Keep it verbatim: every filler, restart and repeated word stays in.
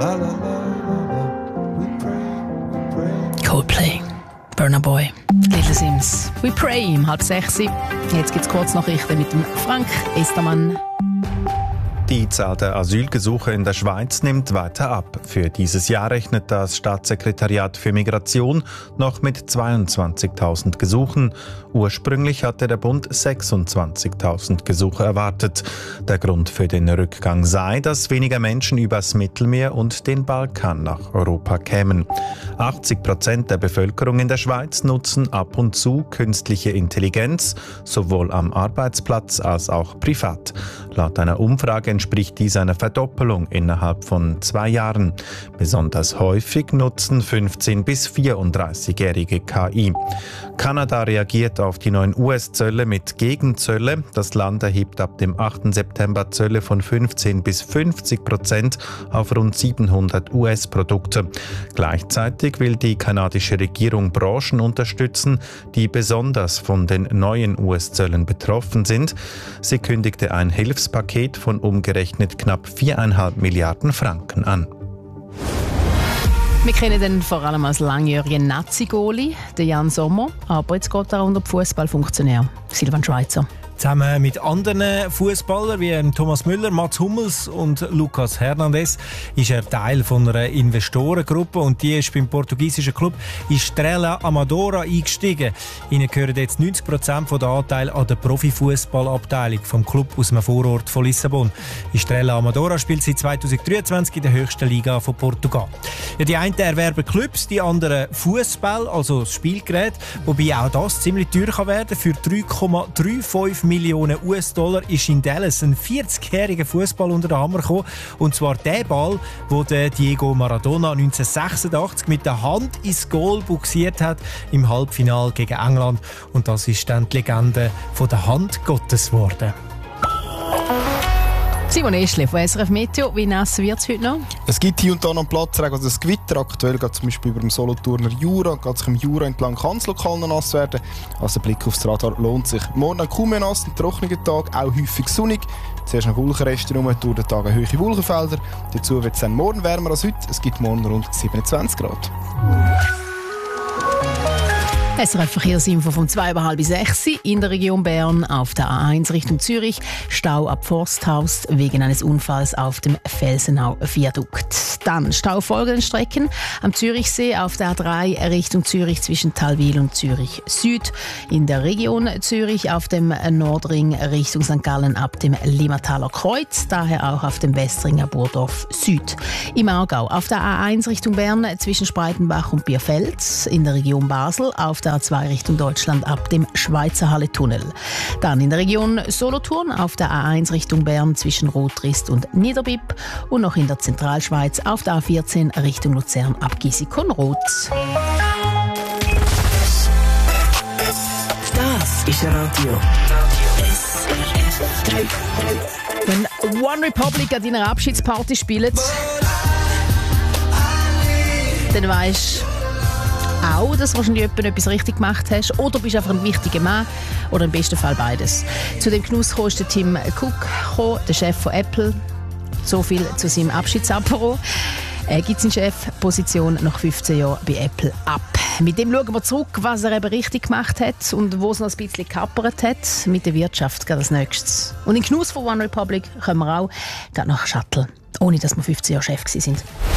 Coldplay, Burna Boy, Little Sims, We Pray um halb sechs. Jetzt gibt es Kurznachrichten mit dem Frank Estermann. Die Zahl der Asylgesuche in der Schweiz nimmt weiter ab. Für dieses Jahr rechnet das Staatssekretariat für Migration noch mit zweiundzwanzigtausend Gesuchen. Ursprünglich hatte der Bund sechsundzwanzigtausend Gesuche erwartet. Der Grund für den Rückgang sei, dass weniger Menschen übers Mittelmeer und den Balkan nach Europa kämen. achtzig Prozent der Bevölkerung in der Schweiz nutzen ab und zu künstliche Intelligenz, sowohl am Arbeitsplatz als auch privat. Laut einer Umfrage entspricht dies einer Verdoppelung innerhalb von zwei Jahren. Besonders häufig nutzen fünfzehn- bis vierunddreißigjährige K I. Kanada reagiert auf die neuen U S-Zölle mit Gegenzölle. Das Land erhebt ab dem achten September Zölle von fünfzehn bis fünfzig Prozent auf rund siebenhundert U S-Produkte. Gleichzeitig will die kanadische Regierung Branchen unterstützen, die besonders von den neuen U S-Zöllen betroffen sind. Sie kündigte ein Hilfspaket von umgerechnet knapp viereinhalb Milliarden Franken an. Wir kennen den vor allem als langjährigen Nazi-Goalie, den Jan Sommer. Aber jetzt geht er unter die Fußballfunktionär Silvan Schweizer. Zusammen mit anderen Fußballern wie Thomas Müller, Mats Hummels und Lucas Hernandez ist er Teil von einer Investorengruppe und die ist beim portugiesischen Club Estrela Amadora eingestiegen. Ihnen gehören jetzt neunzig Prozent der Anteile an der Profifußballabteilung vom Club aus dem Vorort von Lissabon. Estrela Amadora spielt seit zweitausenddreiundzwanzig in der höchsten Liga von Portugal. Ja, die einen erwerben Clubs, die anderen Fußball, also das Spielgerät, wobei auch das ziemlich teuer kann werden. Für drei Komma fünfunddreißig Millionen U S-Dollar ist in Dallas ein vierzigjähriger Fußball unter den Hammer gekommen. Und zwar der Ball, wo der Diego Maradona neunzehnhundertsechsundachtzig mit der Hand ins Goal buxiert hat im Halbfinale gegen England. Und das ist dann die Legende von der Hand Gottes geworden. Simon Eschle von S R F Meteo. Wie nass wird es heute noch? Es gibt hier und da noch Platzregen, also das Gewitter. Aktuell geht zum Beispiel über dem Solothurner Jura, geht sich im Jura entlang, kann es lokal noch nass werden. Also ein Blick aufs Radar lohnt sich. Morgen dann kaum mehr nass, ein trockener Tag, auch häufig sonnig. Zuerst noch Wolkenreste rum, durch den Tag hohe Wolkenfelder. Dazu wird es dann morgen wärmer als heute. Es gibt morgen rund siebenundzwanzig Grad. S R F Verkehrsinfo vom zwei über halb sechs in der Region Bern auf der A eins Richtung Zürich. Stau ab Forsthaus wegen eines Unfalls auf dem Felsenau-Viadukt. Dann Stau folgenden Strecken am Zürichsee auf der A drei Richtung Zürich zwischen Talwil und Zürich Süd. In der Region Zürich auf dem Nordring Richtung Sankt Gallen ab dem Limmataler Kreuz. Daher auch auf dem Westringer Burdorf Süd. Im Aargau auf der A eins Richtung Bern zwischen Spreitenbach und Bierfeld. In der Region Basel auf der A zwei Richtung Deutschland ab dem Schweizer Halle-Tunnel. Dann in der Region Solothurn auf der A eins Richtung Bern zwischen Rotrist und Niederbipp und noch in der Zentralschweiz auf der A vierzehn Richtung Luzern ab Gisikon-Roth. Das ist Radio S R F. Wenn One Republic an deiner Abschiedsparty spielt, dann weisst auch, dass du wahrscheinlich etwas richtig gemacht hast oder bist einfach ein wichtiger Mann oder im besten Fall beides. Zu dem Genuss kam der Tim Cook gekommen, der Chef von Apple. So viel zu seinem Abschiedsapero. Er gibt seine Chefposition nach fünfzehn Jahren bei Apple ab. Mit dem schauen wir zurück, was er eben richtig gemacht hat und wo es noch ein bisschen gekappert hat. Mit der Wirtschaft geht als nächstes. Und in Genuss von One Republic kommen wir auch gerade nach Shuttle, ohne dass wir fünfzehn Jahre Chef waren.